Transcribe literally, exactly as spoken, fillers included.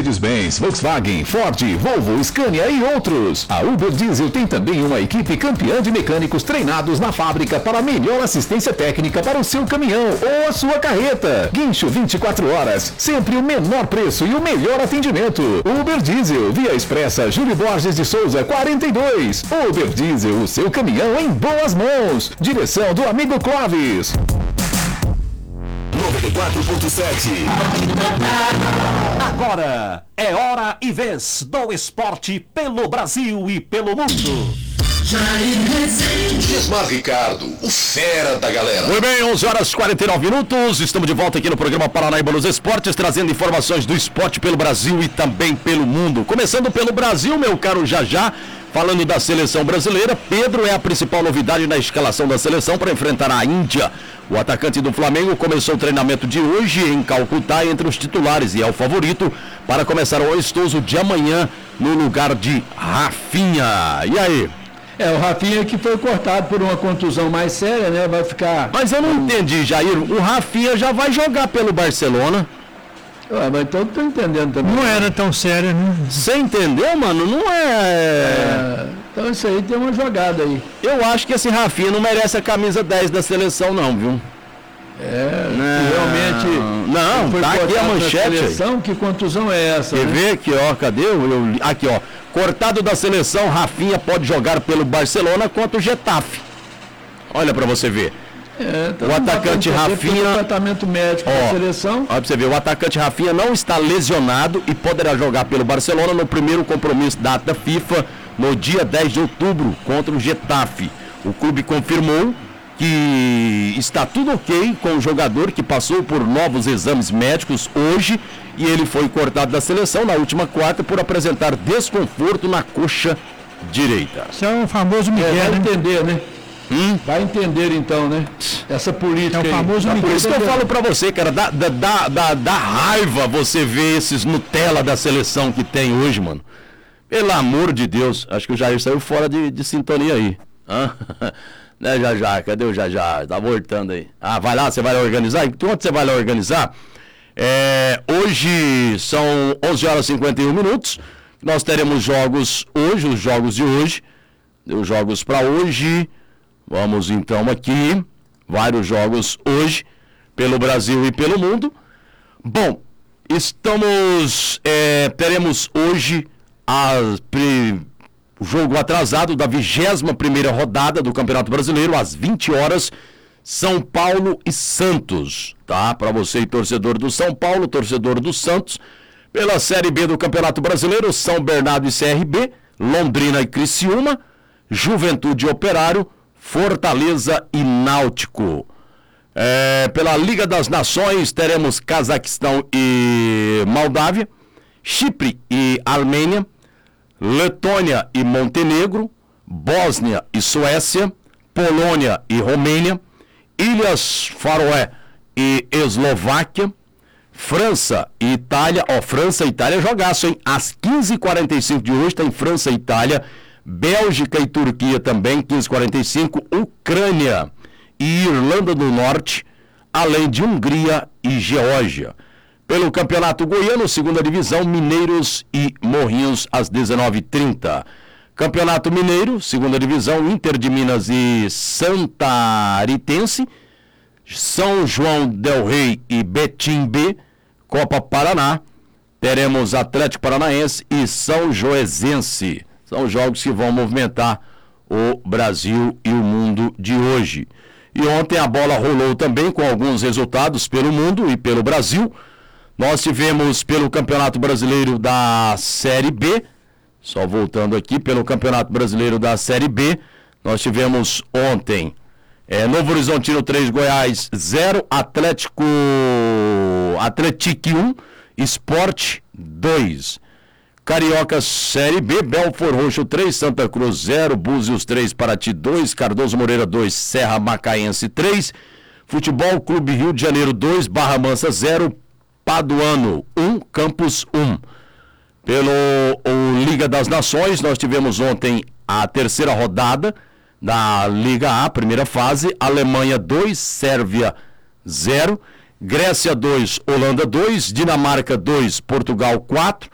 Mercedes-Benz, Volkswagen, Ford, Volvo, Scania e outros. A Uber Diesel tem também uma equipe campeã de mecânicos treinados na fábrica para melhor assistência técnica para o seu caminhão ou a sua carreta. Guincho vinte e quatro horas, sempre o menor preço e o melhor atendimento. Uber Diesel, Via Expressa, Júlio Borges de Souza, quarenta e dois. Uber Diesel, o seu caminhão em boas mãos. Direção do amigo Clóvis. noventa e quatro ponto sete. Agora é hora e vez do esporte pelo Brasil e pelo mundo. Gismar Ricardo, o fera da galera. Muito bem, onze horas e quarenta e nove minutos. Estamos de volta aqui no programa Paranaíba nos Esportes, trazendo informações do esporte pelo Brasil e também pelo mundo. Começando pelo Brasil, meu caro Jajá. Falando da seleção brasileira, Pedro é a principal novidade na escalação da seleção para enfrentar a Índia. O atacante do Flamengo começou o treinamento de hoje em Calcutá entre os titulares e é o favorito para começar o amistoso de amanhã no lugar de Rafinha. E aí? É, o Rafinha que foi cortado por uma contusão mais séria, né? Vai ficar... Mas eu não entendi, Jair. O Rafinha já vai jogar pelo Barcelona. Ué, mas então eu tô entendendo também. Não era tão sério, né? Você entendeu, mano? Não é... é... Então isso aí tem uma jogada aí. Eu acho que esse Rafinha não merece a camisa dez da seleção, não, viu? É, não, realmente... Não, foi tá aqui a manchete. Seleção, que contusão é essa? Quer né? ver aqui, ó, cadê? Eu, aqui, ó. Cortado da seleção, Rafinha pode jogar pelo Barcelona contra o Getafe. Olha pra você ver. É, então o atacante Rafinha, o tratamento médico ó, da seleção. Olha pra você ver, o atacante Rafinha não está lesionado e poderá jogar pelo Barcelona no primeiro compromisso da data FIFA no dia dez de outubro contra o Getafe. O clube confirmou que está tudo ok com o jogador que passou por novos exames médicos hoje e ele foi cortado da seleção na última quarta por apresentar desconforto na coxa direita. Isso é o famoso Miguel, é, vai né? entender, né? Hum? Vai entender então, né? Essa política. É o famoso aí. Por isso que eu falo pra você, cara, dá, dá, dá, dá raiva você ver esses Nutella da seleção que tem hoje, mano. Pelo amor de Deus, acho que o Jair saiu fora de, de sintonia aí. Hã? Né, Jajá? Cadê o Jajá? Tá voltando aí. Ah, vai lá, você vai lá organizar? Enquanto você vai lá organizar, é, hoje são onze horas e cinquenta e um minutos. Nós teremos jogos hoje, os jogos de hoje. Os jogos pra hoje. Vamos então aqui, vários jogos hoje, pelo Brasil e pelo mundo. Bom, estamos, é, teremos hoje a, pre, o jogo atrasado da vigésima primeira rodada do Campeonato Brasileiro, às vinte horas, São Paulo e Santos, tá? Para você, torcedor do São Paulo, torcedor do Santos, pela Série B do Campeonato Brasileiro, São Bernardo e C R B, Londrina e Criciúma, Juventude e Operário, Fortaleza e Náutico. É, pela Liga das Nações, teremos Cazaquistão e Moldávia, Chipre e Armênia, Letônia e Montenegro, Bósnia e Suécia, Polônia e Romênia, Ilhas Faroé e Eslováquia, França e Itália. Ó, França e Itália jogaço, hein? Às quinze e quarenta e cinco de hoje tem França e Itália, Bélgica e Turquia também, quinze e quarenta e cinco, Ucrânia e Irlanda do Norte, além de Hungria e Geórgia. Pelo Campeonato Goiano, segunda divisão, Mineiros e Morrinhos, às dezenove e trinta. Campeonato Mineiro, segunda divisão, Inter de Minas e Santaritense, São João del Rei e Betim B, Copa Paraná, teremos Atlético Paranaense e São Joesense. São jogos que vão movimentar o Brasil e o mundo de hoje. E ontem a bola rolou também com alguns resultados pelo mundo e pelo Brasil. Nós tivemos pelo Campeonato Brasileiro da Série B, só voltando aqui, pelo Campeonato Brasileiro da Série B, nós tivemos ontem é, Novo Horizontino três, Goiás zero, Atlético Atlético um, Sport dois. Carioca Série B, Belfort Roxo três, Santa Cruz zero, Búzios três, Paraty dois, Cardoso Moreira dois, Serra Macaense três, Futebol Clube Rio de Janeiro dois, Barra Mansa zero, Paduano um, Campos um. Pelo o Liga das Nações, nós tivemos ontem a terceira rodada da Liga A, primeira fase, Alemanha dois, Sérvia zero, Grécia dois, Holanda dois, Dinamarca dois, Portugal quatro,